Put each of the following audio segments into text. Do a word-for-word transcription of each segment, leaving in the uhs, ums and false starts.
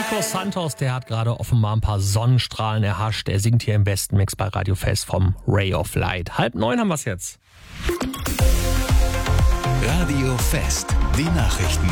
Marcos Santos, der hat gerade offenbar ein paar Sonnenstrahlen erhascht. Er singt hier im besten Mix bei Radio Fest vom Ray of Light. Halb neun haben wir es jetzt. Radio Fest, die Nachrichten.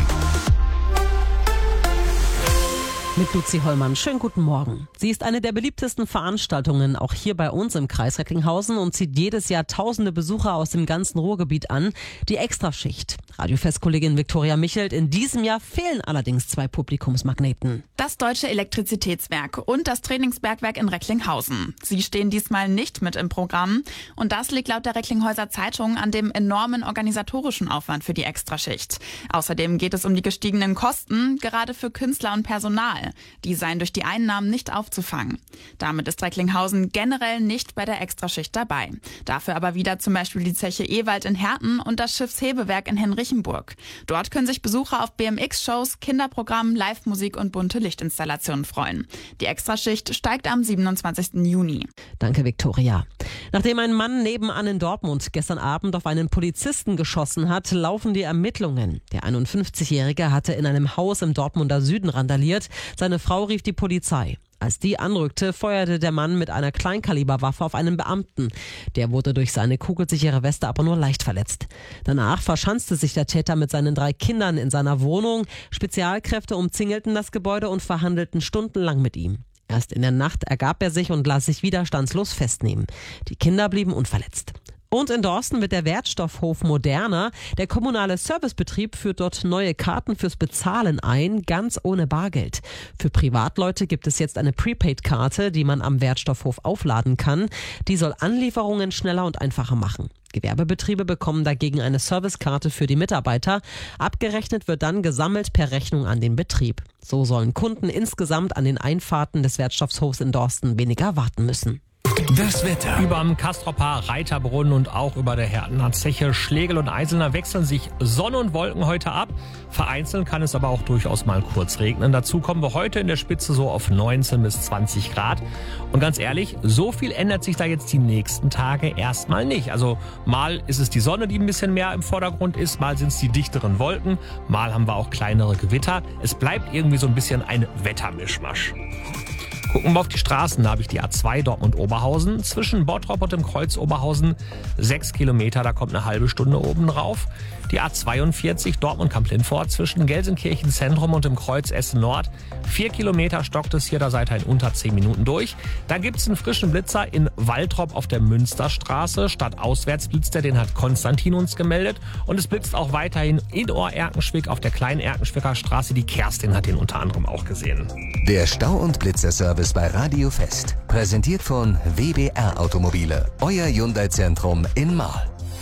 Mit Luzi Hollmann. Schönen guten Morgen. Sie ist eine der beliebtesten Veranstaltungen, auch hier bei uns im Kreis Recklinghausen, und zieht jedes Jahr tausende Besucher aus dem ganzen Ruhrgebiet an. Die Extraschicht. Radiofest-Kollegin Viktoria Michelt. In diesem Jahr fehlen allerdings zwei Publikumsmagneten. Das Deutsche Elektrizitätswerk und das Trainingsbergwerk in Recklinghausen. Sie stehen diesmal nicht mit im Programm. Und das liegt laut der Recklinghäuser Zeitung an dem enormen organisatorischen Aufwand für die Extraschicht. Außerdem geht es um die gestiegenen Kosten, gerade für Künstler und Personal. Die seien durch die Einnahmen nicht aufzufangen. Damit ist Recklinghausen generell nicht bei der Extraschicht dabei. Dafür aber wieder zum Beispiel die Zeche Ewald in Herten und das Schiffshebewerk in Henrichenburg. Dort können sich Besucher auf B M X-Shows, Kinderprogrammen, Live-Musik und bunte Lichtinstallationen freuen. Die Extraschicht steigt am siebenundzwanzigsten Juni. Danke, Viktoria. Nachdem ein Mann nebenan in Dortmund gestern Abend auf einen Polizisten geschossen hat, laufen die Ermittlungen. Der einundfünfzigjährige hatte in einem Haus im Dortmunder Süden randaliert. Seine Frau rief die Polizei. Als die anrückte, feuerte der Mann mit einer Kleinkaliberwaffe auf einen Beamten. Der wurde durch seine kugelsichere Weste aber nur leicht verletzt. Danach verschanzte sich der Täter mit seinen drei Kindern in seiner Wohnung. Spezialkräfte umzingelten das Gebäude und verhandelten stundenlang mit ihm. Erst in der Nacht ergab er sich und ließ sich widerstandslos festnehmen. Die Kinder blieben unverletzt. Und in Dorsten wird der Wertstoffhof moderner. Der kommunale Servicebetrieb führt dort neue Karten fürs Bezahlen ein, ganz ohne Bargeld. Für Privatleute gibt es jetzt eine Prepaid-Karte, die man am Wertstoffhof aufladen kann. Die soll Anlieferungen schneller und einfacher machen. Gewerbebetriebe bekommen dagegen eine Servicekarte für die Mitarbeiter. Abgerechnet wird dann gesammelt per Rechnung an den Betrieb. So sollen Kunden insgesamt an den Einfahrten des Wertstoffhofs in Dorsten weniger warten müssen. Das Wetter. Über dem Kastropper, Reiterbrunnen und auch über der Hertener Zeche, Schlegel und Eiselner wechseln sich Sonne und Wolken heute ab. Vereinzelt kann es aber auch durchaus mal kurz regnen. Dazu kommen wir heute in der Spitze so auf neunzehn bis zwanzig Grad. Und ganz ehrlich, so viel ändert sich da jetzt die nächsten Tage erstmal nicht. Also mal ist es die Sonne, die ein bisschen mehr im Vordergrund ist, mal sind es die dichteren Wolken, mal haben wir auch kleinere Gewitter. Es bleibt irgendwie so ein bisschen ein Wettermischmasch. Gucken wir auf die Straßen, da habe ich die A zwei Dortmund-Oberhausen. Zwischen Bottrop und dem Kreuz Oberhausen sechs Kilometer, da kommt eine halbe Stunde oben drauf. Die A zweiundvierzig Dortmund-Kamp-Lindfort zwischen Gelsenkirchen Zentrum und dem Kreuz Essen Nord. Vier Kilometer stockt es hier, da seid ihr in unter zehn Minuten durch. Dann gibt es einen frischen Blitzer in Waltrop auf der Münsterstraße. Stadtauswärts blitzt der, den hat Konstantin uns gemeldet. Und es blitzt auch weiterhin in Ohr-Erkenschwick auf der kleinen Erkenschwicker Straße. Die Kerstin hat den unter anderem auch gesehen. Der Stau- und Blitzerservice bei Radio Fest. Präsentiert von W B R Automobile. Euer Hyundai-Zentrum in Marl.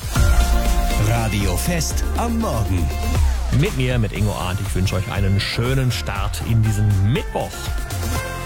Radio Fest am Morgen. Mit mir, mit Ingo Arndt. Ich wünsche euch einen schönen Start in diesen Mittwoch.